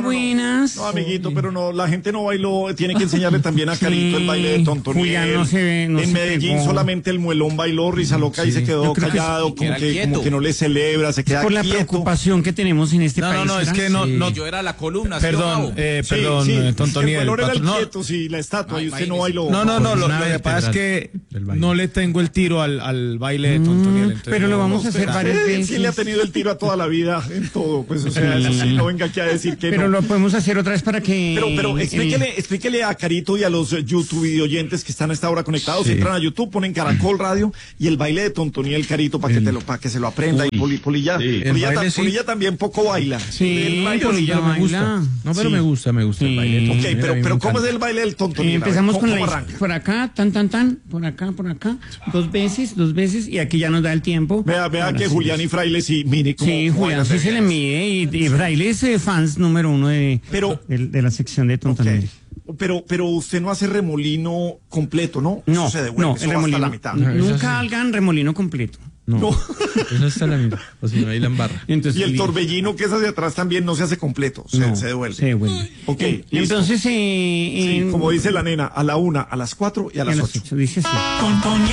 buenas. No, amiguito, pero no, la gente no bailó. Tiene que enseñarle también a Carito el baile de Tontoniel. Julián no se ve, no en se Medellín pegó. solamente el muelón bailó risa loca y se quedó callado, como que no le celebra, se queda Por la quieto. preocupación que tenemos en este país. No, es que no. Yo era la columna. Perdón, Sí, Tontoniel. el melón era el no, quieto, sí, la estatua, y usted no bailó. No, lo que pasa es que no le tengo el tiro al baile de Tontoniel. Entonces pero lo vamos a hacer varias veces. Sí le ha tenido el tiro a toda la vida en todo, pues, o sea, sí, no venga aquí a decir que pero no. lo podemos hacer otra vez para que... Pero explíquele a Carito y a los YouTube videoyentes que están a esta hora conectados, entran a YouTube, ponen Caracol Radio y el baile de Tontoniel, Carito, para que se lo aprenda. Y Polilla, Polilla también poco baila. Sí, Polilla me gusta. No, pero me gusta el baile. Ok, pero ¿cómo es el baile del Tontoniel? Empezamos con ¿Cómo la arranca? por acá, tan, por acá, dos veces, y aquí ya nos da el tiempo. Vea que Julián y Fraile sí, mire cómo. Sí, Julián sí se le mide, y Fraile es fans número uno de la sección de Tontoniel. Okay. Pero usted no hace remolino completo, ¿no? No, eso se devuelve, no, eso el va hasta remolino. la mitad. Nunca hagan remolino completo. No. Eso está la mitad. O si no, ahí la embarra. Entonces, Y el torbellino que es hacia atrás también no se hace completo, se devuelve. Se devuelve. Ok, entonces, sí, como dice la nena, a la 1, a las 4 y a las 8. Dice así.